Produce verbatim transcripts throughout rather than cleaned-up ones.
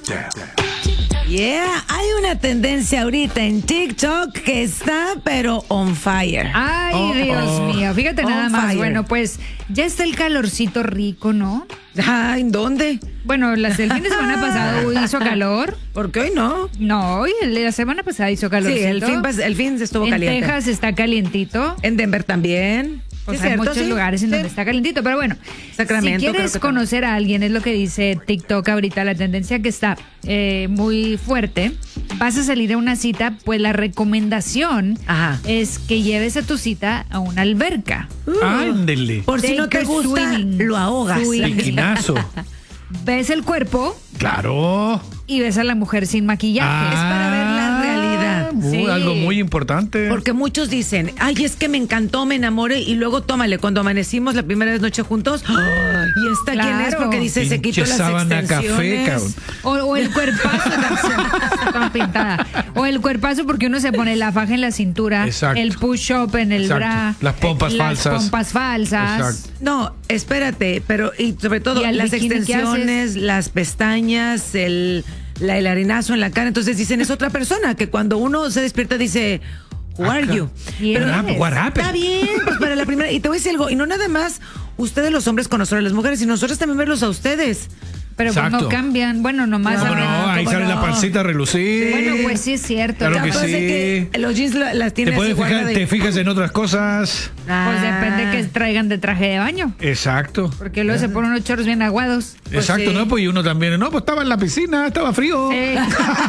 Yeah, hay una tendencia ahorita en TikTok que está pero on fire. Ay, Oh, Dios oh. mío, fíjate On nada más. fire. Bueno, pues ya está el calorcito rico, ¿no? Ay, ¿en dónde? Bueno, las, el fin de semana pasado hizo calor. ¿Por qué hoy no? No, hoy la semana pasada hizo calor. Sí, el fin, pas- el fin estuvo En caliente. Texas está calientito. En Denver también. O ¿Es sea, hay cierto? muchos Sí, lugares en sí. donde está calentito. Pero bueno, Sacramento, si creo quieres que también. conocer a alguien, es lo que dice TikTok ahorita, la tendencia que está eh, muy fuerte, vas a salir a una cita, pues la recomendación Ajá. es que lleves a tu cita a una alberca. Ándele. Por si no te Take a gusta, swimming. lo ahogas. Swimming. Piquinazo. Ves el cuerpo Claro. y ves a la mujer sin maquillaje. Es para ver la realidad. Uh, Sí. Algo muy importante. Porque muchos dicen, ay, es que me encantó, me enamoré, y luego tómale, cuando amanecimos la primera vez noche juntos, ¡ay! Y esta quién es, Claro. porque dice, se Pinche quitó las sábana extensiones. café, cabrón. O, o el cuerpazo, está toda pintada. O el cuerpazo porque uno se pone la faja en la cintura, Exacto. el push-up en el Exacto. bra, Las pompas eh, falsas. Las pompas falsas. Exacto. No, espérate, pero y sobre todo ¿Y al las bikini qué extensiones, haces? las pestañas, el, la, el harinazo en la cara, entonces dicen, es otra persona, que cuando uno se despierta dice, who are you? ¿Quién Pero- eres? What happened? Está bien, pues para la primera, y te voy a decir algo, y no nada más ustedes los hombres conocer a las mujeres, y nosotros también verlos a ustedes. Pero pues Exacto. no cambian. Bueno, nomás. ¿Cómo a ver, no? Ahí ¿cómo sale no? la pancita a relucir. Bueno, pues sí es cierto. Claro que Capaz sí. de que los jeans la- las Te tienes puedes igual fijar, de- te fijas en otras cosas. Pues depende que traigan de traje de baño. Exacto. Porque luego se ponen unos chorros bien aguados. Pues Exacto, sí. ¿no? Pues y uno también, no, pues estaba en la piscina, estaba frío. Eh,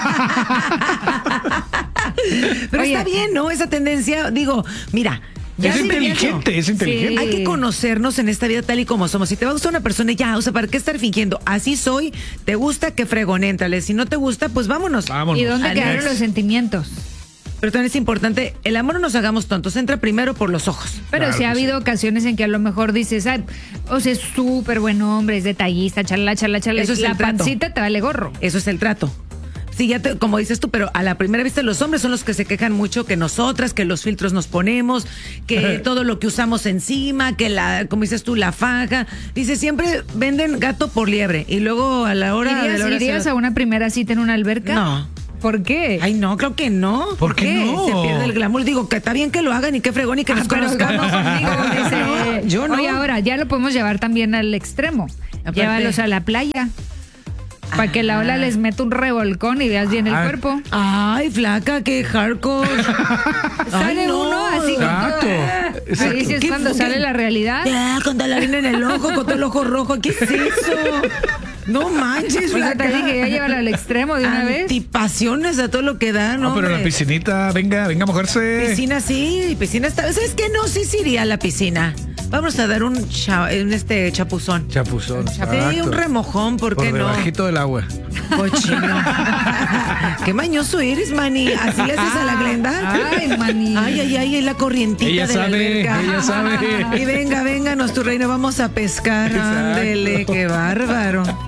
Pero Oye. está bien, ¿no? Esa tendencia, digo, mira. ya Es sí, inteligente, es inteligente. Hay que conocernos en esta vida tal y como somos. Si te va a gustar una persona, ya, o sea, ¿para qué estar fingiendo? Así soy, te gusta, que fregón, éntrale. Si no te gusta, pues vámonos. Vámonos. ¿Y dónde Al quedaron next. los sentimientos? Pero también es importante, el amor no nos hagamos tontos, entra primero por los ojos. Pero Claro sí ha que habido ocasiones en que a lo mejor dices, "Ay, o sea, es súper buen hombre, es detallista, chala, chala, chala. Eso es la el trato. pancita te vale gorro. Eso es el trato. Sí, ya te, como dices tú, pero a la primera vista los hombres son los que se quejan mucho que nosotras, que los filtros nos ponemos, que todo lo que usamos encima, que la, como dices tú, la faja. Dice, siempre venden gato por liebre. Y luego a la hora de ¿Irías, la hora irías se- a una primera cita en una alberca? No. ¿Por qué? Ay, no, creo que no. ¿Por qué no? Se pierde el glamour. Digo, que está bien que lo hagan y qué fregón y que Ah, nos pero conozcamos. conmigo, dice, No, yo no. Oye, ahora ya lo podemos llevar también al extremo. Aparte- Llévalos a la playa. Para que la ola les meta un revolcón y veas bien el Ah. cuerpo. Ay, flaca, qué hardcore. Sale Ay, no. uno así con Exacto. todo. Exacto. Ahí sí es ¿Qué- cuando qué- sale la realidad. Ya, con la harina en el ojo, con todo el ojo rojo. ¿Qué es eso? No manches, Pues ya te flaca. dije, ya llévalo al extremo de una vez. Antipasiones a todo lo que da, ¿no? No, pero la hombre? piscinita, venga, venga a mojarse. Piscina sí, piscina está. ¿Sabes qué? No, sí, sí iría a la piscina. Vamos a dar un, cha- un este chapuzón. Chapuzón. Sí, exacto. un remojón, ¿por qué Por no? debajito del agua. Cochino. Qué mañoso eres, Manny. ¿Así le haces a la Glenda? Ay, Manny. Ay, ay, ay, es la corrientita Ella de sabe, la alberca. ella sabe. Y venga, vénganos, tu reina, vamos a pescar. Exacto. Ándele, qué bárbaro.